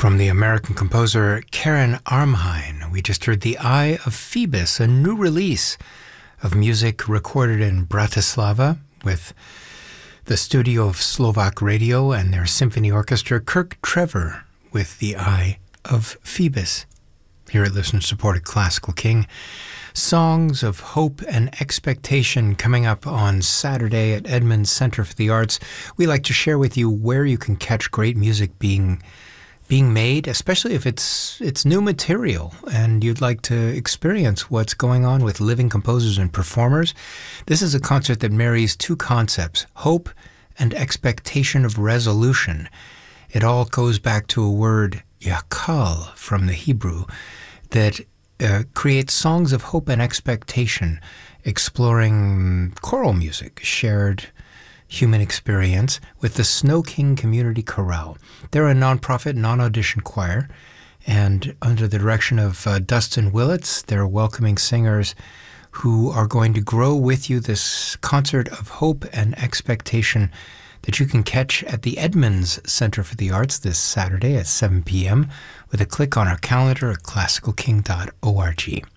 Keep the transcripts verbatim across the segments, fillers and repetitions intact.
From the American composer Karen Armhain, we just heard The Eye of Phoebus, a new release of music recorded in Bratislava with the studio of Slovak Radio and their symphony orchestra, Kirk Trevor with The Eye of Phoebus. Here at listener-supported Classical King, Songs of Hope and Expectation coming up on Saturday at Edmonds Center for the Arts. We like to share with you where you can catch great music being being made, especially if it's it's new material and you'd like to experience what's going on with living composers and performers. This is a concert that marries two concepts, hope and expectation of resolution. It all goes back to a word, yakal, from the Hebrew, that uh, creates songs of hope and expectation, exploring choral music, shared human experience with the Snow King Community Chorale. They're a nonprofit, non-audition choir, and under the direction of uh, Dustin Willits, they're welcoming singers who are going to grow with you this concert of hope and expectation that you can catch at the Edmonds Center for the Arts this Saturday at seven p.m. with a click on our calendar at classical king dot org.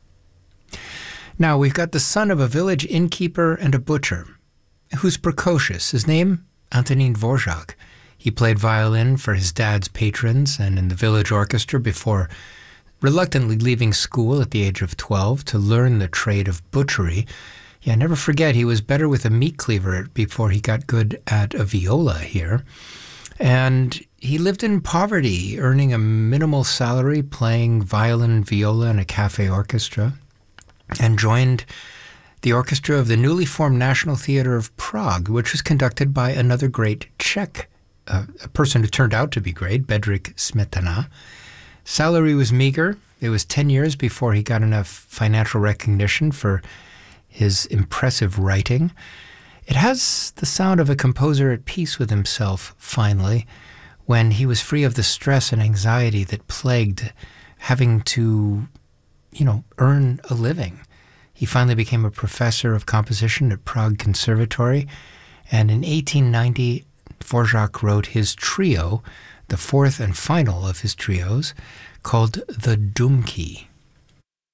Now, we've got the son of a village innkeeper and a butcher who's precocious. His name, Antonín Dvořák. He played violin for his dad's patrons and in the village orchestra before reluctantly leaving school at the age of twelve to learn the trade of butchery. Yeah, never forget, he was better with a meat cleaver before he got good at a viola here. And he lived in poverty, earning a minimal salary, playing violin and viola in a cafe orchestra, and joined the orchestra of the newly formed National Theatre of Prague, which was conducted by another great Czech, uh, a person who turned out to be great, Bedřich Smetana. Salary was meager. It was ten years before he got enough financial recognition for his impressive writing. It has the sound of a composer at peace with himself, finally, when he was free of the stress and anxiety that plagued having to, you know, earn a living. He finally became a professor of composition at Prague Conservatory, and in eighteen ninety, Dvořák wrote his trio, the fourth and final of his trios, called the Dumky.